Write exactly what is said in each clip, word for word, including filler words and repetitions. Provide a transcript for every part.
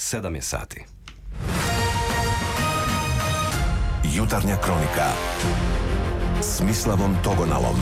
sedam je sati. Jutarnja kronika s Mislavom Togonalom.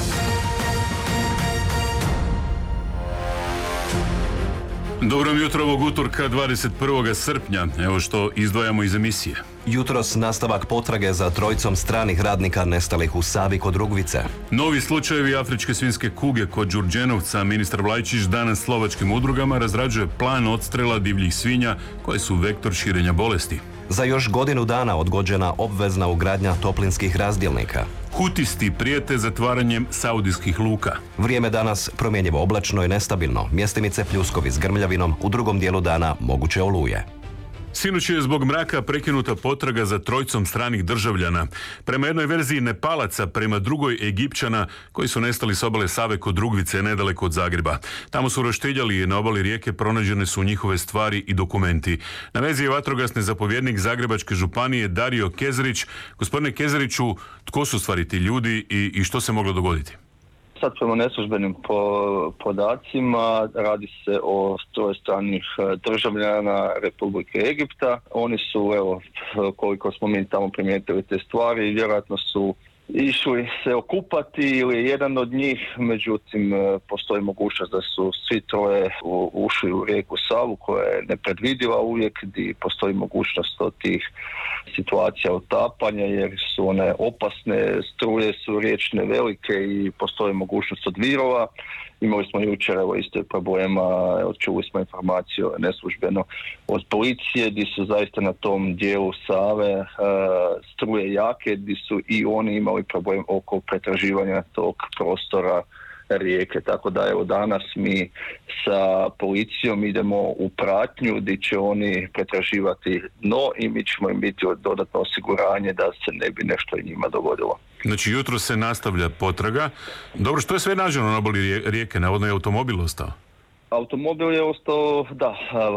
Dobro jutro ovog utorka dvadeset prvog srpnja. Evo što izdvajamo iz emisije. Jutros nastavak potrage za trojicom stranih radnika nestalih u Savi kod Rugvice. Novi slučajevi afričke svinjske kuge kod Đurđenovca. Ministar Vlajčić danas slovačkim udrugama razrađuje plan odstrela divljih svinja koje su vektor širenja bolesti. Za još godinu dana odgođena obvezna ugradnja toplinskih razdjelnika. Hutisti prijete zatvaranjem saudijskih luka. Vrijeme danas promjenjivo oblačno i nestabilno. Mjestimice pljuskovi s grmljavinom, u drugom dijelu dana moguće oluje. Sinoć je zbog mraka prekinuta potraga za trojicom stranih državljana. Prema jednoj verziji Nepalaca, prema drugoj Egipćana koji su nestali s obale Save kod Rugvice nedaleko od Zagreba. Tamo su roštiljali i na obali rijeke pronađene su njihove stvari i dokumenti. Na vezi je vatrogasni zapovjednik Zagrebačke županije Dario Kezerić. Gospodine Kezeriću, tko su stvari ti ljudi i, i što se moglo dogoditi? Sad prema neslužbenim po, podacima radi se o troje stranih državljana Republike Egipta. Oni su, evo, koliko smo mi tamo primijetili te stvari, vjerojatno su išli se okupati ili jedan od njih, međutim postoji mogućnost da su svi troje ušli u rijeku Savu koja je nepredvidiva uvijek, gdje postoji mogućnost od tih situacija utapanja jer su one opasne, struje su riječne velike i postoji mogućnost od virova. Imali smo jučer evo isto problema, evo, čuli smo informaciju neslužbeno od policije gdje su zaista na tom dijelu Save e, struje jake, gdje su i oni imali problem oko pretraživanja tog prostora rijeke. Tako da evo danas mi sa policijom idemo u pratnju gdje će oni pretraživati dno i mi ćemo im biti dodatno osiguranje da se ne bi nešto i njima dogodilo. Znači jutro se nastavlja potraga. Dobro, što je sve nađeno na obali rijeke? Navodno je automobil ostao? Automobil je ostao, da,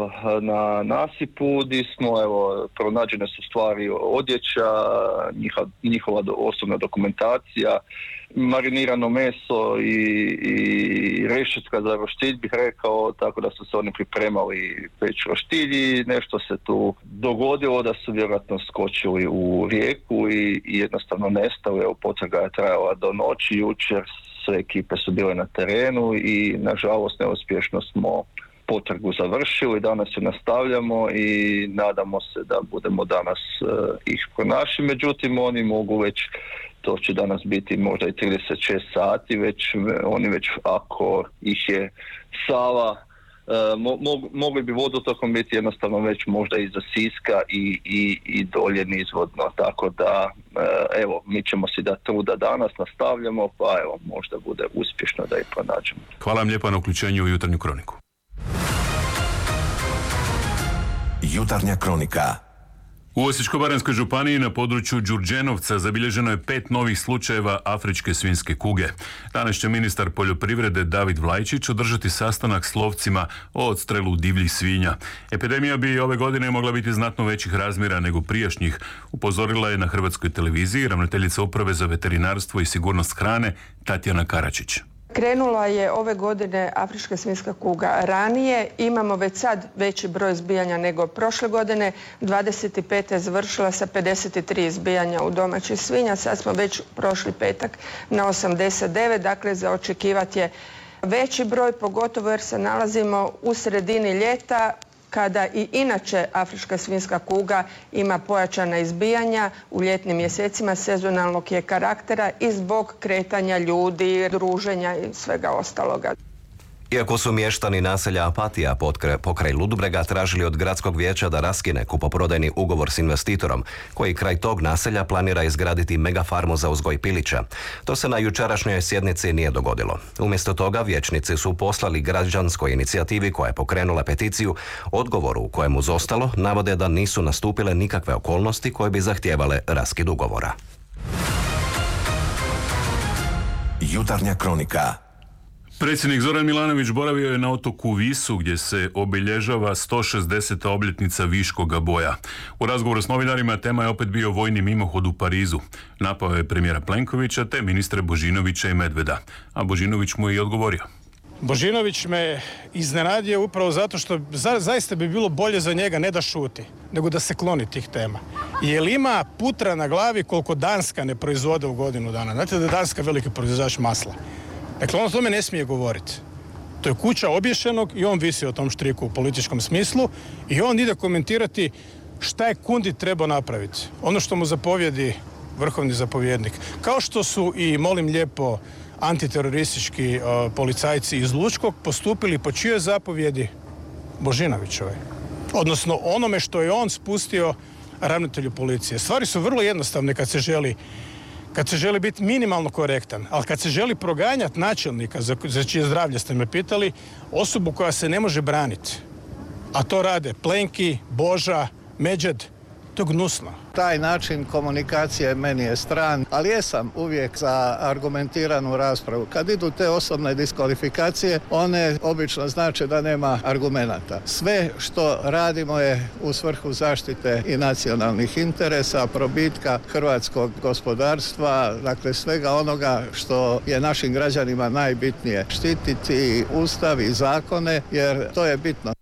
na nasipu gdje smo, evo, pronađene su stvari odjeća, njihova, njihova osobna dokumentacija, marinirano meso i, i rešetka za roštilj bih rekao, tako da su se oni pripremali već roštilji, nešto se tu dogodilo da su vjerojatno skočili u rijeku i, i jednostavno nestali, evo potraga je trajala do noći jučer. Sve ekipe su bile na terenu i nažalost neuspješno smo potragu završili, danas je nastavljamo i nadamo se da budemo danas uh, ih pronašli, međutim oni mogu već, to će danas biti možda i trideset šest sati, već oni već ako ih je Sava Uh, mo, mogli bi vodotokom biti jednostavno već možda iza Siska i, i, i dolje nizvodno, tako da uh, evo mi ćemo si dati truda danas, nastavljamo, pa evo možda bude uspješno da ih pronađemo. Hvala vam lijepa na uključenju u jutarnju kroniku. Jutarnja kronika. U Osječko-baranjskoj županiji na području Đurđenovca zabilježeno je pet novih slučajeva afričke svinjske kuge. Danas će ministar poljoprivrede David Vlajčić održati sastanak s lovcima o odstrelu divljih svinja. Epidemija bi ove godine mogla biti znatno većih razmjera nego prijašnjih, upozorila je na Hrvatskoj televiziji ravnateljica Uprave za veterinarstvo i sigurnost hrane Tatjana Karačić. Krenula je ove godine afrička svinjska kuga ranije, imamo već sad veći broj izbijanja nego prošle godine, dvadeset pete je završila sa pedeset tri izbijanja u domaćih svinja, sad smo već prošli petak na osamdeset devet, dakle za očekivati je veći broj, pogotovo jer se nalazimo u sredini ljeta, kada i inače afrička svinjska kuga ima pojačana izbijanja u ljetnim mjesecima, sezonalnog je karaktera i zbog kretanja ljudi, druženja i svega ostaloga. Iako su mještani naselja Apatija pokraj Ludbrega tražili od gradskog vijeća da raskine kupoprodajni ugovor s investitorom, koji kraj tog naselja planira izgraditi megafarmu za uzgoj pilića. To se na jučerašnjoj sjednici nije dogodilo. Umjesto toga vijećnici su poslali građanskoj inicijativi koja je pokrenula peticiju odgovoru u kojemu uz ostalo navode da nisu nastupile nikakve okolnosti koje bi zahtijevale raskid ugovora. Jutarnja kronika. Predsjednik Zoran Milanović boravio je na otoku Visu gdje se obilježava sto šezdeseta obljetnica Viškoga boja. U razgovoru s novinarima tema je opet bio vojni mimohod u Parizu. Napao je premijera Plenkovića te ministre Božinovića i Medveda, a Božinović mu je i odgovorio. Božinović me iznenadio upravo zato što za, zaista bi bilo bolje za njega ne da šuti, nego da se kloni tih tema. Jer ima putra na glavi koliko Danska ne proizvode u godinu dana. Znate da je Danska veliki proizvođač masla. Dakle, on o tome ne smije govoriti. To je kuća obješenog i on visi o tom štriku u političkom smislu i on ide komentirati šta je Kundi trebao napraviti. Ono što mu zapovjedi vrhovni zapovjednik. Kao što su i, molim lijepo, antiteroristički uh, policajci iz Lučkog postupili po čijoj zapovjedi? Božinovićove. Odnosno onome što je on spustio ravnatelju policije. Stvari su vrlo jednostavne kad se želi kad se želi biti minimalno korektan, ali kad se želi proganjati načelnika, za, za čije zdravlje ste me pitali, osobu koja se ne može braniti, a to rade Plenki, Boža, Međed, to je gnusno. Taj način komunikacije meni je stran, ali jesam uvijek za argumentiranu raspravu. Kad idu te osobne diskvalifikacije, one obično znače da nema argumenata. Sve što radimo je u svrhu zaštite i nacionalnih interesa, probitka hrvatskog gospodarstva, dakle svega onoga što je našim građanima najbitnije. Štititi ustav i zakone, jer to je bitno.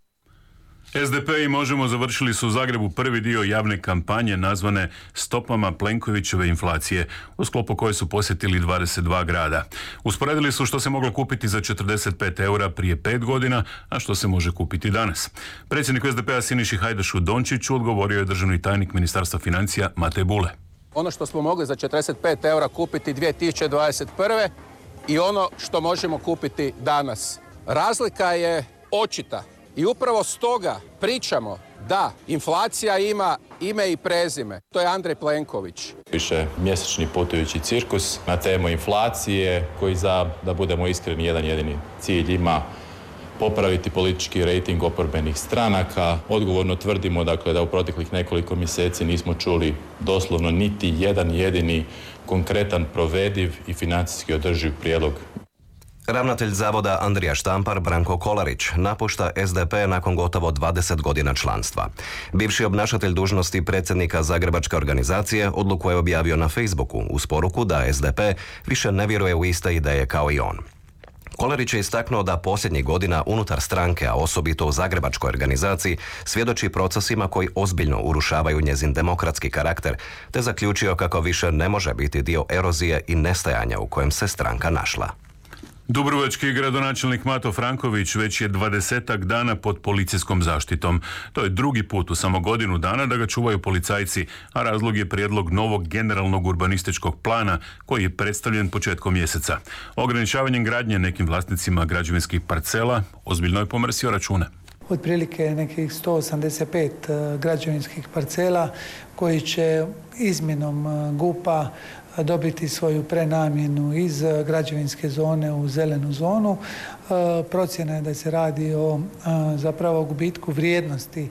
S D P i Možemo završili su u Zagrebu prvi dio javne kampanje nazvane Stopama Plenkovićeve inflacije, u sklopu koje su posjetili dvadeset dva grada. Usporedili su što se moglo kupiti za četrdeset pet eura prije pet godina, a što se može kupiti danas. Predsjednik S D P-a Siniši Hajdašu Dončiću odgovorio je državni tajnik Ministarstva financija Matej Bule. Ono što smo mogli za četrdeset pet eura kupiti dvije tisuće dvadeset prve i ono što možemo kupiti danas. Razlika je očita. I upravo stoga pričamo da inflacija ima ime i prezime. To je Andrej Plenković. Više mjesečni putujući cirkus na temu inflacije koji za, da budemo iskreni, jedan jedini cilj ima popraviti politički rejting oporbenih stranaka. Odgovorno tvrdimo dakle, da u proteklih nekoliko mjeseci nismo čuli doslovno niti jedan jedini konkretan, provediv i financijski održiv prijedlog. Ravnatelj zavoda Andrija Štampar Branko Kolarić napušta S D P nakon gotovo dvadeset godina članstva. Bivši obnašatelj dužnosti predsjednika Zagrebačke organizacije odluku je objavio na Facebooku uz poruku da S D P više ne vjeruje u iste ideje kao i on. Kolarić je istaknuo da posljednjih godina unutar stranke, a osobito u Zagrebačkoj organizaciji, svjedoči procesima koji ozbiljno urušavaju njezin demokratski karakter, te zaključio kako više ne može biti dio erozije i nestajanja u kojem se stranka našla. Dubrovački gradonačelnik Mato Franković već je dvadesetak dana pod policijskom zaštitom. To je drugi put u samo godinu dana da ga čuvaju policajci, a razlog je prijedlog novog generalnog urbanističkog plana koji je predstavljen početkom mjeseca. Ograničavanjem gradnje nekim vlasnicima građevinskih parcela ozbiljno je pomrsio račune. Otprilike nekih sto osamdeset pet građevinskih parcela koji će izmjenom G U P-a dobiti svoju prenamjenu iz građevinske zone u zelenu zonu. Procjena je da se radi o zapravo gubitku vrijednosti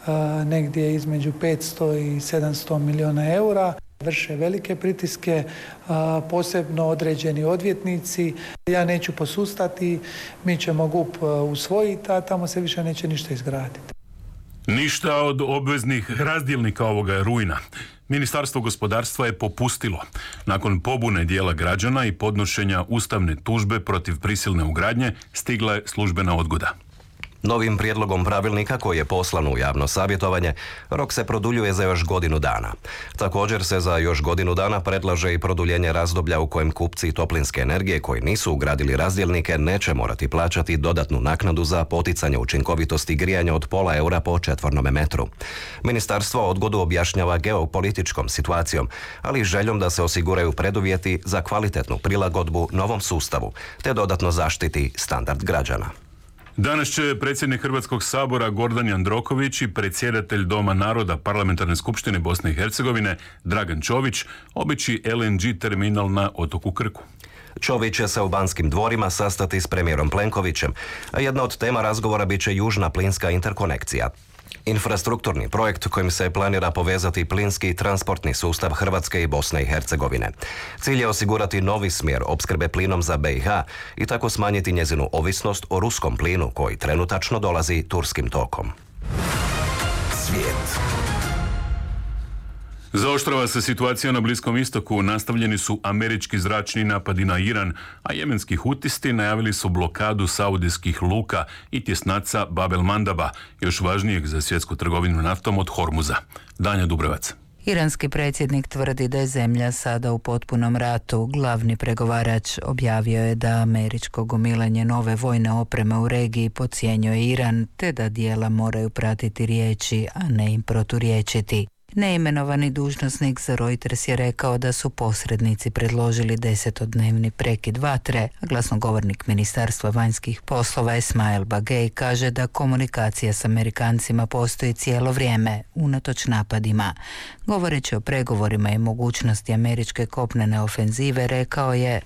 negdje između petsto i sedamsto milijuna eura. Vrše velike pritiske, posebno određeni odvjetnici. Ja neću posustati, mi ćemo G U P usvojiti, a tamo se više neće ništa izgraditi. Ništa od obveznih razdjelnika ovoga je rujna. Ministarstvo gospodarstva je popustilo. Nakon pobune dijela građana i podnošenja ustavne tužbe protiv prisilne ugradnje stigla je službena odgoda. Novim prijedlogom pravilnika koji je poslan u javno savjetovanje, rok se produljuje za još godinu dana. Također se za još godinu dana predlaže i produljenje razdoblja u kojem kupci toplinske energije koji nisu ugradili razdjelnike neće morati plaćati dodatnu naknadu za poticanje učinkovitosti grijanja od pola eura po četvornome metru. Ministarstvo odgodu objašnjava geopolitičkom situacijom, ali i željom da se osiguraju preduvjeti za kvalitetnu prilagodbu novom sustavu, te dodatno zaštiti standard građana. Danas će predsjednik Hrvatskog sabora Gordan Jandroković i predsjedatelj Doma naroda Parlamentarne skupštine Bosne i Hercegovine Dragan Čović obići L N G terminal na otoku Krku. Čović će se u Banskim dvorima sastati s premijerom Plenkovićem, a jedna od tema razgovora bit će južna plinska interkonekcija. Infrastrukturni projekt kojim se planira povezati plinski i transportni sustav Hrvatske i Bosne i Hercegovine. Cilj je osigurati novi smjer opskrbe plinom za B i H i tako smanjiti njezinu ovisnost o ruskom plinu koji trenutačno dolazi turskim tokom. Svijet. Zaoštrava se situacija na Bliskom istoku, nastavljeni su američki zračni napadi na Iran, a jemenski hutisti najavili su blokadu saudijskih luka i tjesnaca Bab el Mandaba, još važnijeg za svjetsku trgovinu naftom od Hormuza. Danja Dubrevac. Iranski predsjednik tvrdi da je zemlja sada u potpunom ratu. Glavni pregovarač objavio je da američko gomilanje nove vojne opreme u regiji podcjenjuje Iran, te da dijela moraju pratiti riječi, a ne im proturječiti. Neimenovani dužnosnik za Reuters je rekao da su posrednici predložili desetodnevni prekid vatre, a glasnogovornik Ministarstva vanjskih poslova Esmail Bagej kaže da komunikacija s Amerikancima postoji cijelo vrijeme, unatoč napadima. Govoreći o pregovorima i mogućnosti američke kopnene ofenzive, rekao je: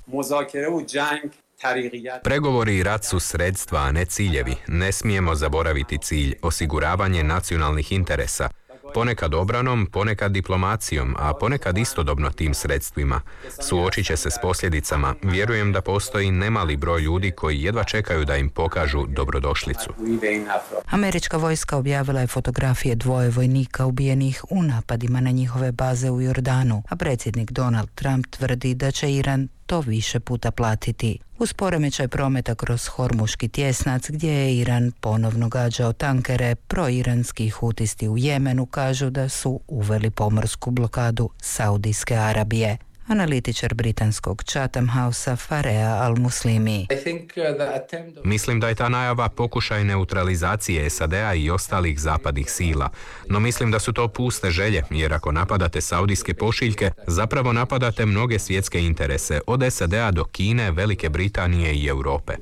Pregovori i rat su sredstva, a ne ciljevi. Ne smijemo zaboraviti cilj, osiguravanje nacionalnih interesa. Ponekad obranom, ponekad diplomacijom, a ponekad istodobno tim sredstvima. Suočit će se s posljedicama. Vjerujem da postoji nemali broj ljudi koji jedva čekaju da im pokažu dobrodošlicu. Američka vojska objavila je fotografije dvoje vojnika ubijenih u napadima na njihove baze u Jordanu, a predsjednik Donald Trump tvrdi da će Iran to više puta platiti. Uz poremećaj prometa kroz Hormuški tjesnac, gdje je Iran ponovno gađao tankere, proiranski hutisti u Jemenu kažu da su uveli pomorsku blokadu Saudijske Arabije. Analitičar britanskog Chatham Housea Farea Al-Muslimi. Mislim da je ta najava pokušaj neutralizacije S A D-a i ostalih zapadnih sila, no mislim da su to puste želje, jer ako napadate saudijske pošiljke, zapravo napadate mnoge svjetske interese, od S A D-a do Kine, Velike Britanije i Europe.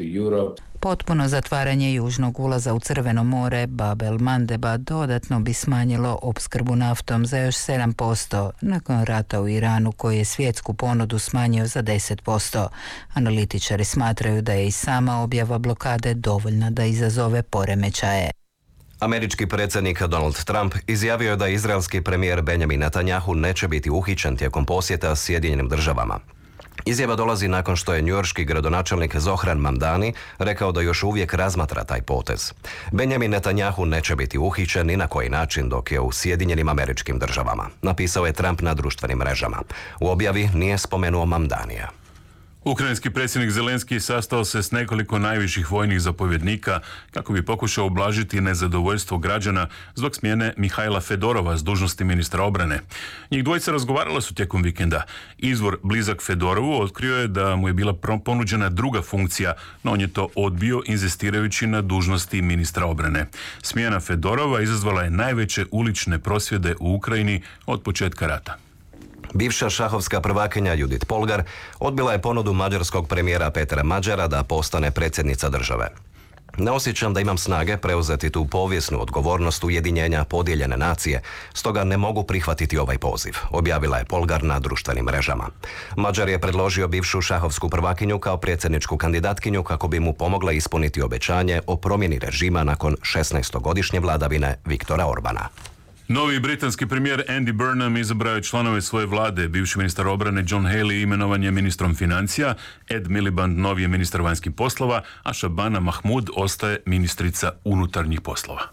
Potpuno zatvaranje južnog ulaza u Crveno more, Bab el Mandeba, dodatno bi smanjilo opskrbu naftom za još sedam posto nakon rata u Iranu koji je svjetsku ponudu smanjio za deset posto. Analitičari smatraju da je i sama objava blokade dovoljna da izazove poremećaje. Američki predsjednik Donald Trump izjavio je da izraelski premijer Benjamin Netanjahu neće biti uhićen tijekom posjeta Sjedinjenim državama. Izjava dolazi nakon što je njujorški gradonačelnik Zohran Mamdani rekao da još uvijek razmatra taj potez. Benjamin Netanjahu neće biti uhićen ni na koji način dok je u Sjedinjenim Američkim Državama, napisao je Trump na društvenim mrežama. U objavi nije spomenuo Mamdanija. Ukrajinski predsjednik Zelenski sastao se s nekoliko najviših vojnih zapovjednika kako bi pokušao ublažiti nezadovoljstvo građana zbog smjene Mihajla Fedorova s dužnosti ministra obrane. Njih dvojica razgovarala su tijekom vikenda. Izvor blizak Fedorovu otkrio je da mu je bila ponuđena druga funkcija, no on je to odbio inzistirajući na dužnosti ministra obrane. Smjena Fedorova izazvala je najveće ulične prosvjede u Ukrajini od početka rata. Bivša šahovska prvakinja Judith Polgar odbila je ponudu mađarskog premijera Petra Mađara da postane predsjednica države. Ne osjećam da imam snage preuzeti tu povijesnu odgovornost ujedinjenja podijeljene nacije, stoga ne mogu prihvatiti ovaj poziv, objavila je Polgar na društvenim mrežama. Mađar je predložio bivšu šahovsku prvakinju kao predsjedničku kandidatkinju kako bi mu pomogla ispuniti obećanje o promjeni režima nakon šesnaestogodišnje vladavine Viktora Orbana. Novi britanski premijer Andy Burnham izabrao je članove svoje vlade. Bivši ministar obrane John Haley imenovan je ministrom financija, Ed Miliband novi je ministar vanjskih poslova, a Shabana Mahmud ostaje ministrica unutarnjih poslova.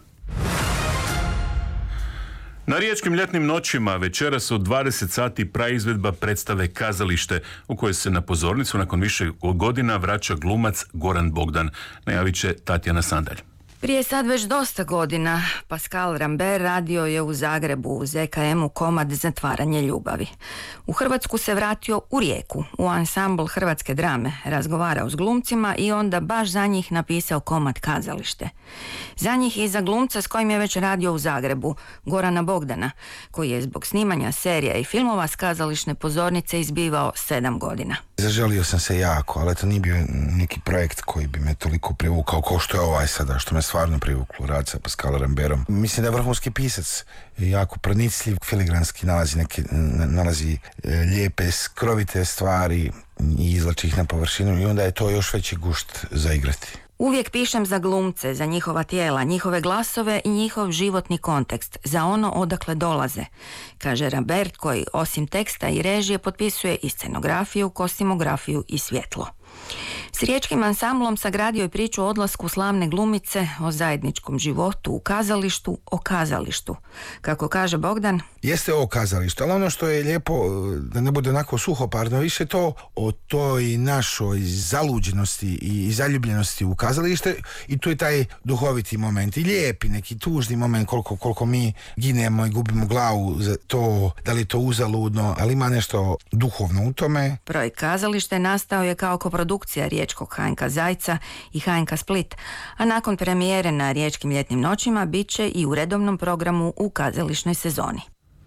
Na riječkim ljetnim noćima večeras od dvadeset sati praizvedba predstave Kazalište, u kojoj se na pozornicu nakon više godina vraća glumac Goran Bogdan, najavit će Tatjana Sandalj. Prije sad već dosta godina Pascal Rambert radio je u Zagrebu u Z K M-u komad Zatvaranje ljubavi. U Hrvatsku se vratio u Rijeku, u ansambl Hrvatske drame, razgovarao s glumcima i onda baš za njih napisao komad Kazalište. Za njih i za glumca s kojim je već radio u Zagrebu, Gorana Bogdana, koji je zbog snimanja serija i filmova s kazališne pozornice izbivao sedam godina. Zaželio sam se jako, ali to nije bio neki projekt koji bi me toliko privukao kao što je ovaj sada, što me stvarno privuklo, rad sa Pascalom Rambertom. Mislim da je vrhunski pisac, jako pronicljiv, filigranski nalazi, neke, nalazi lijepe, skrovite stvari i izvlači ih na površinu i onda je to još veći gušt za igrati. Uvijek pišem za glumce, za njihova tijela, njihove glasove i njihov životni kontekst, za ono odakle dolaze, kaže Rambert koji osim teksta i režije potpisuje i scenografiju, kostimografiju i svjetlo. S riječkim ansamblom sagradio je priču o odlasku slavne glumice, o zajedničkom životu u kazalištu, o kazalištu. Kako kaže Bogdan... Jeste o kazalištu, ali ono što je lijepo, da ne bude onako suhoparno, više to o toj našoj zaluđenosti i zaljubljenosti u kazalište, i tu je taj duhoviti moment i lijepi neki tužni moment koliko, koliko mi ginemo i gubimo glavu za to, da li je to uzaludno, ali ima nešto duhovno u tome. Projekt Kazalište nastao je kao koprodukcija riječkog H N K Zajca i H N K Split, a nakon premijere na Riječkim ljetnim noćima bit će i u redovnom programu u kazališnoj sezoni.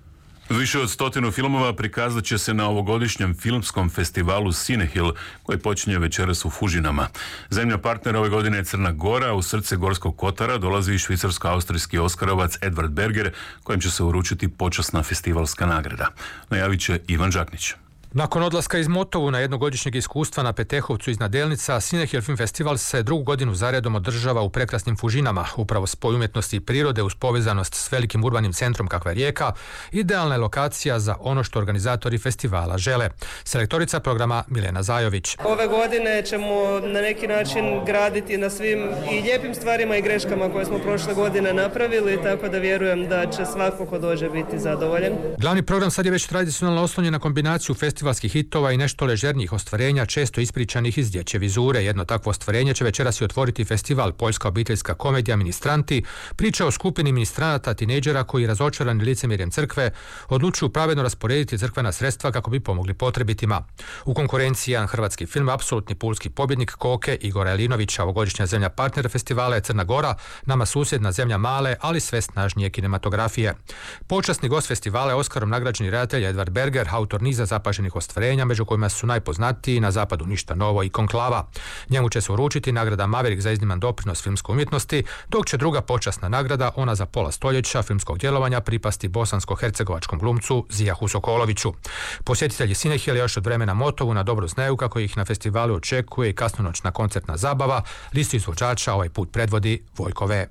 Više od stotinu filmova prikazat će se na ovogodišnjem filmskom festivalu Cinehill, koji počinje večeras u Fužinama. Zemlja partnera ove godine je Crna Gora, u srce Gorskog Kotara dolazi i švicarsko-austrijski oskarovac Edvard Berger, kojem će se uručiti počasna festivalska nagrada. Najavit će Ivan Đaknić. Nakon odlaska iz Motovuna jednogodišnjeg iskustva na Petehovcu iznad Delnica, Cinehill Film Festival se drugu godinu zaredom održava u prekrasnim Fužinama. Upravo spoj umjetnosti i prirode uz povezanost s velikim urbanim centrom kakva je Rijeka, idealna je lokacija za ono što organizatori festivala žele. Selektorica programa Milena Zajović. Ove godine ćemo na neki način graditi na svim i lijepim stvarima i greškama koje smo prošle godine napravili, tako da vjerujem da će svako ko dođe biti zadovoljen. Glavni program sad je već tradicionalno oslonjen na kombinaciju festivala festivalskih hitova i nešto ležernijih ostvarenja, često ispričanih iz dječje vizure. Jedno takvo ostvarenje će večeras i otvoriti festival Poljska obiteljska komedija Ministranti, priča o skupini ministranata tinejdžera koji, razočarani licemjerjem crkve, odlučuju pravedno rasporediti crkvena sredstva kako bi pomogli potrebitima. U konkurenciji jedan hrvatski film, apsolutni pulski pobjednik Koke Igora Elinovića. Ovogodišnja zemlja partnera festivala je Crna Gora, nama susjedna zemlja male, ali sve snažnije kinematografije. Počasni gost festivala je Oskarom nagrađeni redatelj Edvard Berger, autor niza zapaženih ostvarenja, među kojima su najpoznatiji Na zapadu ništa novo i Konklava. Njemu će se uručiti nagrada Maverick za izniman doprinos filmskoj umjetnosti, dok će druga počasna nagrada, ona za pola stoljeća filmskog djelovanja, pripasti bosansko-hercegovačkom glumcu Zijahu Sokoloviću. Posjetitelji Cinehill još od vremena Motovuna dobro znaju kako ih na festivalu očekuje i kasnonoćna koncertna zabava. Listu izvođača ovaj put predvodi Vojko V.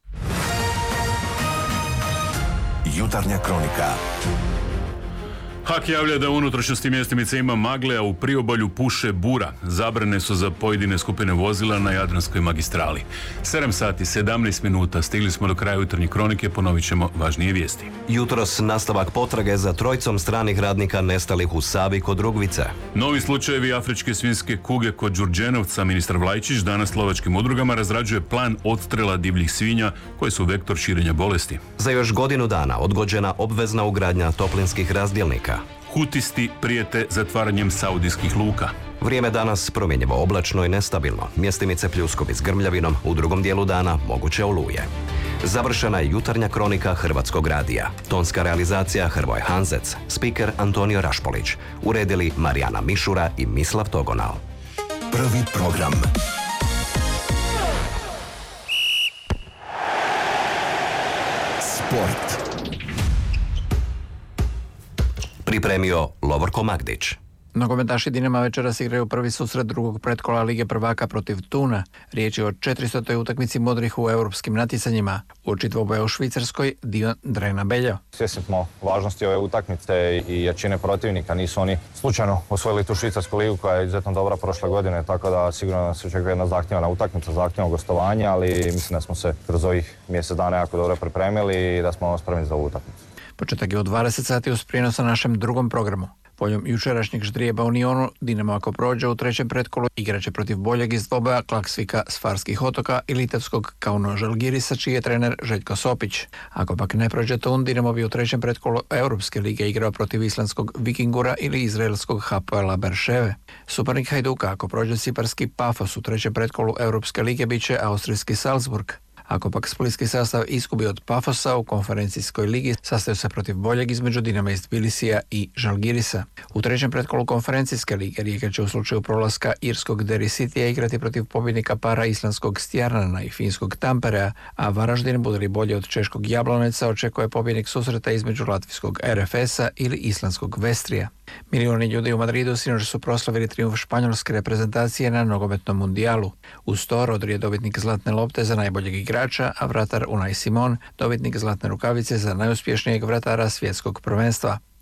Jutarnja kronika. Hak javlja da u unutrašnjosti mjestimice ima magle, a u priobalju puše bura. Zabrane su za pojedine skupine vozila na Jadranskoj magistrali. sedam sati, sedamnaest minuta, stigli smo do kraja jutarnje kronike, ponovit ćemo važnije vijesti. Jutros nastavak potrage za trojicom stranih radnika nestalih u Savi kod Rugvice. Novi slučajevi afričke svinjske kuge kod Đurđenovca. Ministar Vlajčić danas lovačkim udrugama razrađuje plan odstrela divljih svinja koje su vektor širenja bolesti. Za još godinu dana odgođena obvezna ugradnja toplinskih razdjelnika. Hutisti prijete zatvaranjem saudijskih luka. Vrijeme danas promjenjivo oblačno i nestabilno. Mjestimice pljuskovi s grmljavinom, u drugom dijelu dana moguće oluje. Završena je jutarnja kronika Hrvatskog radija. Tonska realizacija Hrvoje Hanzec, spiker Antonio Rašpolić. Uredili Marijana Mišura i Mislav Togonal. Prvi program. Sport. Pripremio Lovorko Magdić. Nogometaši Dinama večeras igraju prvi susret drugog pretkola Lige prvaka protiv Tuna. Riječ je o četiristotoj utakmici modrih u europskim natjecanjima. Uoči dvoboja u Švicarskoj, dio Drena Beljo. Svjesni smo važnosti ove utakmice i jačine protivnika. Nisu oni slučajno osvojili tu švicarsku ligu koja je izuzetno dobra prošle godine, tako da sigurno nas očekuje jedna zahtjevna utakmica, zahtjevno gostovanje, ali mislim da smo se kroz ovih mjesec dana jako dobro pripremili i da smo spremni za ovu utakmicu. Početak je u dvadeset sati uz prijenos na našem drugom programu. Poljom jučerašnjeg ždrijeba u Nionu, Dinamo ako prođe u trećem pretkolu igraće protiv boljeg iz dvoboja Klaksvika s Farskih otoka i litavskog Kauno Žalgirisa, čiji je trener Željko Sopić. Ako pak ne prođe Tun, Dinamo bi u trećem pretkolu Europske lige igrao protiv islandskog Vikingura ili izraelskog Hapoela Berševe. Suparnik Hajduka ako prođe ciparski Pafos u trećem pretkolu Europske lige bit će austrijski Salzburg. Ako pak splitski sastav iskubi od Pafosa u konferencijskoj ligi, sastaju se protiv boljeg između Dinama iz Tbilisija i Žalgirisa. U trećem pretkolu konferencijske lige Rijeka će u slučaju prolaska irskog Derry Citya igrati protiv pobjednika para islandskog Stjarnana i finskog Tamperea, a Varaždin, bude li bolje od češkog Jabloneca, očekuje pobjednik susreta između latvijskog R F S-a ili islandskog Vestrija. Milijuni ljudi u Madridu sinoć su proslavili trijumf španjolske reprezentacije na nogometnom mundijalu. Uz to Rodri je dobitnik zlatne lopte za najboljeg igrača, a vratar Unai Simon dobitnik zlatne rukavice za najuspješnijeg vratara svjetskog prvenstva.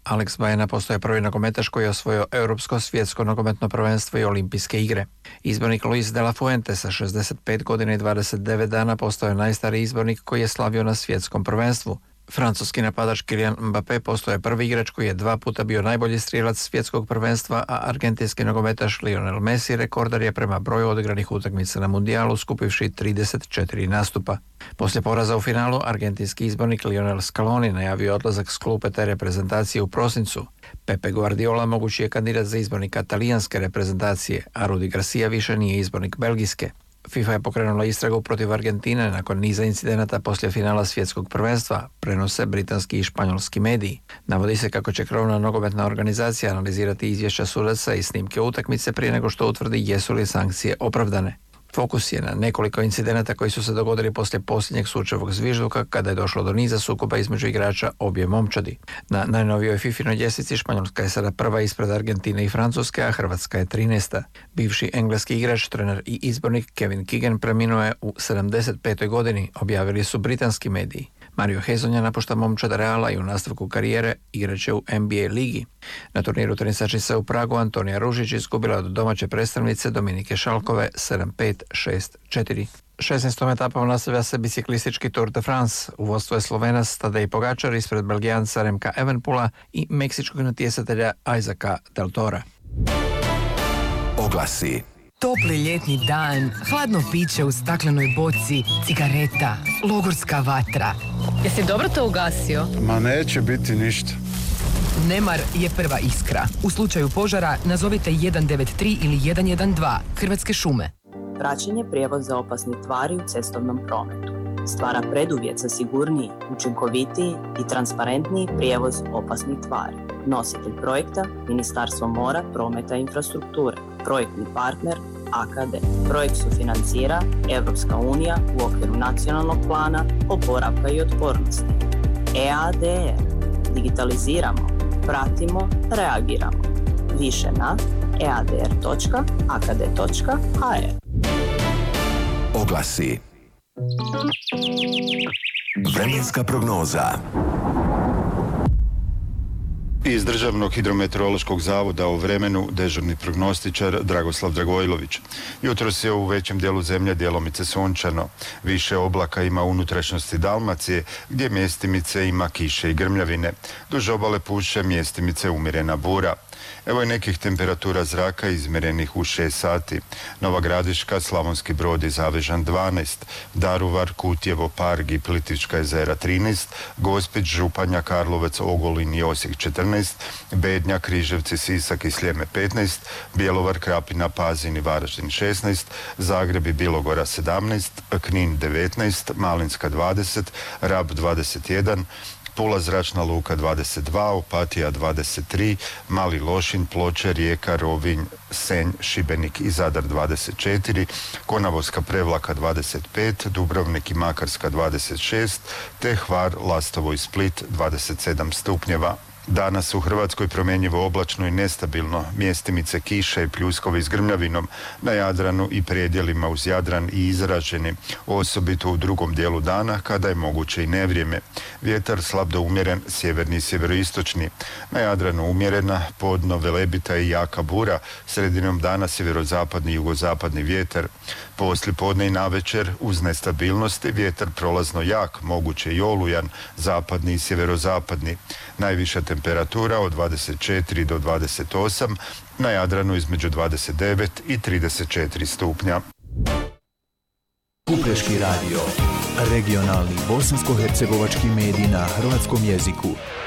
Alex Bajena postaje prvi nogometaš koji je osvojio Europsko svjetsko nogometno prvenstvo i olimpijske igre. Izbornik Luis de la Fuente sa šezdeset pet godina i dvadeset devet dana postao je najstariji izbornik koji je slavio na svjetskom prvenstvu. Francuski napadač Kylian Mbappé postao je prvi igrač koji je dva puta bio najbolji strijelac svjetskog prvenstva, a argentinski nogometaš Lionel Messi rekordar je prema broju odigranih utakmica na mundijalu skupivši trideset četiri nastupa. Poslije poraza u finalu, argentinski izbornik Lionel Scaloni najavio odlazak s klupe te reprezentacije u prosincu. Pepe Guardiola mogući je kandidat za izbornika talijanske reprezentacije, a Rudi Garcia više nije izbornik belgijske. FIFA je pokrenula istragu protiv Argentine nakon niza incidenata poslije finala svjetskog prvenstva, prenose britanski i španjolski mediji. Navodi se kako će krovna nogometna organizacija analizirati izvješća sudaca i snimke utakmice prije nego što utvrdi jesu li sankcije opravdane. Fokus je na nekoliko incidenata koji su se dogodili poslije posljednjeg sučevog zvižduka kada je došlo do niza sukoba između igrača obje momčadi. Na najnovijoj fifinoj ljestvici Španjolska je sada prva ispred Argentine i Francuske, a Hrvatska je trinaesta. Bivši engleski igrač, trener i izbornik Kevin Keegan preminuo je u sedamdeset petoj godini, objavili su britanski mediji. Mario Hezonja napušta momčad Reala i u nastavku karijere igraće u N B A ligi. Na turniru tenisačica u Pragu Antonija Ružić izgubila od domaće predstavnice Dominike Šalkove sedam pet šest četiri. šesnaestom etapom nastavlja se biciklistički Tour de France. U vodstvu je Slovenac Tadej Pogačar ispred Belgijanca Remka Evenepoela i meksičkog natjecatelja Isaaca Del Tora. Oglasi. Topli ljetni dan, hladno piće u staklenoj boci, cigareta, logorska vatra. Jesi dobro to ugasio? Ma neće biti ništa. Nemar je prva iskra. U slučaju požara nazovite jedan devet tri ili jedan jedan dva, Hrvatske šume. Praćenje prijevoza opasnih tvari u cestovnom prometu stvara preduvjet za sigurniji, učinkovitiji i transparentniji prijevoz opasnih tvari. Nositelj projekta Ministarstvo mora, prometa i infrastrukture. Projektni partner A K D. Projekt sufinancira Europska unija u okviru nacionalnog plana oporavka i otpornosti. E A D R. Digitaliziramo, pratimo, reagiramo. Više na e a d r točka a k d točka h r. Oglasi. Vremenska prognoza. Iz Državnog hidrometeorološkog zavoda o vremenu dežurni prognostičar Dragoslav Dragojlović. Jutros je u većem dijelu zemlje djelomice sunčano. Više oblaka ima u unutrašnjosti Dalmacije, gdje mjestimice ima kiše i grmljavine. Duž obale puše mjestimice umjerena bura. Evo je nekih temperatura zraka izmjerenih u šest sati. Nova Gradiška, Slavonski Brod i Zavežan dvanaest, Daruvar, Kutjevo, Parg i Plitvička jezera trinaest, Gospić, Županja, Karlovac, Ogulin i Osijek četrnaest, Bednja, Križevci, Sisak i Sljeme petnaest, Bjelovar, Krapina, Pazin i Varaždin šesnaest, Zagreb i Bilogora sedamnaest, Knin devetnaest, Malinska dvadeset, Rab dvadeset jedan, Pula zračna luka dvadeset dva, Opatija dvadeset tri, Mali Lošinj, Ploče, Rijeka, Rovinj, Senj, Šibenik i Zadar dvadeset četiri, Konavoska Prevlaka dvadeset pet, Dubrovnik i Makarska dvadeset šest, te Hvar, Lastovo i Split dvadeset sedam stupnjeva. Danas u Hrvatskoj promjenjivo oblačno i nestabilno, mjestimice kiše i pljuskovi s grmljavinom, na Jadranu i predjelima uz Jadran i izraženi, osobito u drugom dijelu dana kada je moguće i nevrijeme. Vjetar slab do umjeren, sjeverni i sjeveroistočni, na Jadranu umjerena, podno velebita i jaka bura, sredinom dana sjeverozapadni i jugozapadni vjetar. Poslije podne i navečer uz nestabilnosti vjetar prolazno jak, moguće i olujan, zapadni i sjeverozapadni. Najviša temperatura od dvadeset četiri do dvadeset osam, na Jadranu između dvadeset devet i trideset četiri stupnja. Kupleški radio, regionalni bosansko-hercegovački medij na hrvatskom jeziku.